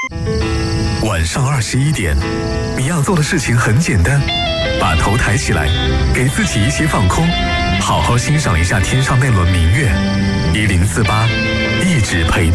晚上21点，你要做的事情很简单，把头抬起来，给自己一些放空，好好欣赏一下天上那轮明月。1048，一直陪伴。